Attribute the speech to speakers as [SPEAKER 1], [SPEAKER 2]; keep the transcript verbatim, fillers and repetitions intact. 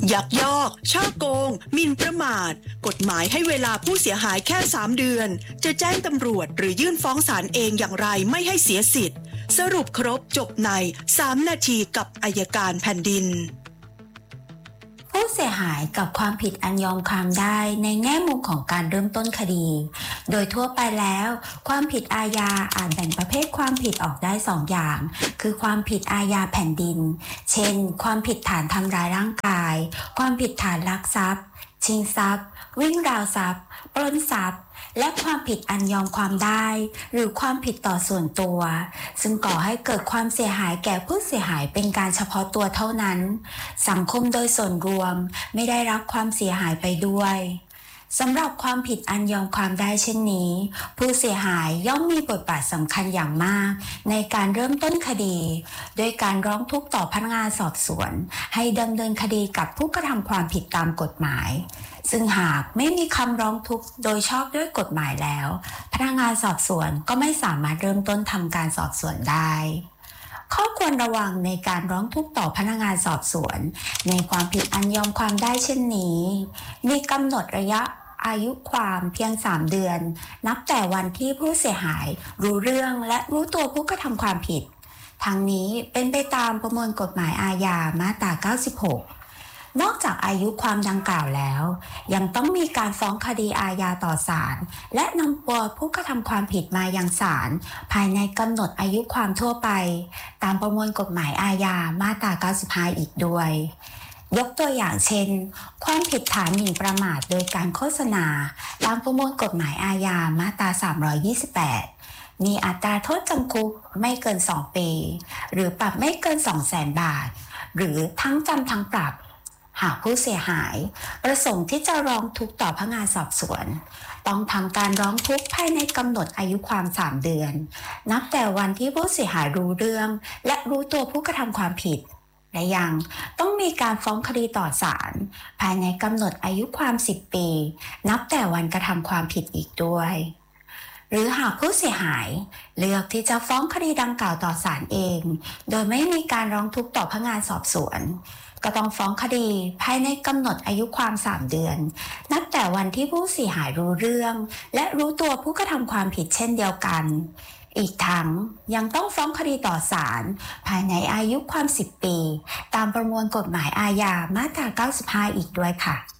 [SPEAKER 1] ยักยอกช่อโกงหมิ่นประมาทกฎหมายให้เวลาผู้เสียหายแค่สามเดือนจะแจ้งตำรวจหรือยื่นฟ้องศาลเองอย่างไรไม่ให้เสียสิทธิ์สรุปครบจบในสามนาทีกับอัยการแผ่นดิน
[SPEAKER 2] ผู้เสียหายกับความผิดอันยอมความได้ในแง่มุมของการเริ่มต้นคดีโดยทั่วไปแล้วความผิดอาญาอาจแบ่งประเภทความผิดออกได้สองอย่างคือความผิดอาญาแผ่นดินเช่นความผิดฐานทำร้ายร่างกายความผิดฐานลักทรัพย์ชิงทรัพย์วิ่งราวทรัพย์ปล้นทรัพย์และความผิดอันยอมความได้หรือความผิดต่อส่วนตัวซึ่งก่อให้เกิดความเสียหายแก่ผู้เสียหายเป็นการเฉพาะตัวเท่านั้นสังคมโดยส่วนรวมไม่ได้รับความเสียหายไปด้วยสำหรับความผิดอันยอมความได้เช่นนี้ผู้เสียหายย่อมมีบทบาทสำคัญอย่างมากในการเริ่มต้นคดีโดยการร้องทุกข์ต่อพนักงานสอบสวนให้ดำเนินคดีกับผู้กระทำความผิดตามกฎหมายซึ่งหากไม่มีคำร้องทุกข์โดยชอบด้วยกฎหมายแล้วพนักงานสอบสวนก็ไม่สามารถเริ่มต้นทำการสอบสวนได้ข้อควรระวังในการร้องทุกข์ต่อพนักงานสอบสวนในความผิดอันยอมความได้เช่นนี้มีกำหนดระยะอายุความเพียงสามเดือนนับแต่วันที่ผู้เสียหายรู้เรื่องและรู้ตัวผู้กระทำความผิดทั้งนี้เป็นไปตามประมวลกฎหมายอาญามาตราเก้าสิบหกนอกจากอายุความดังกล่าวแล้วยังต้องมีการฟ้องคดีอาญาต่อศาลและนำตัวผู้กระทำความผิดมายังศาลภายในกำหนดอายุความทั่วไปตามประมวลกฎหมายอาญามาตราเก้าสิบห้าอีกด้วยยกตัวอย่างเช่นความผิดฐานหมิ่นประมาทโดยการโฆษณาตามประมวลกฎหมายอาญามาตราสามร้อยยี่สิบแปดมีอัตราโทษจำคุกไม่เกินสองปีหรือปรับไม่เกิน สองแสน บาทหรือทั้งจำทั้งปรับหากผู้เสียหายประสงค์ที่จะร้องทุกข์ต่อพนักงานสอบสวนต้องทำการร้องทุกข์ภายในกำหนดอายุความสามเดือนนับแต่วันที่ผู้เสียหายรู้เรื่องและรู้ตัวผู้กระทำความผิดและยังต้องมีการฟ้องคดีต่อศาลภายในกำหนดอายุความสิบปีนับแต่วันกระทำความผิดอีกด้วยหรือหากผู้เสียหายเลือกที่จะฟ้องคดีดังกล่าวต่อศาลเองโดยไม่มีการร้องทุกข์ต่อพนักงานสอบสวนก็ต้องฟ้องคดีภายในกำหนดอายุความสามเดือนนับแต่วันที่ผู้เสียหายรู้เรื่องและรู้ตัวผู้กระทำความผิดเช่นเดียวกันอีกทั้งยังต้องฟ้องคดีต่อศาลภายในอายุความสิบปีตามประมวลกฎหมายอาญามาตราเก้าสิบห้าอีกด้วยค่ะ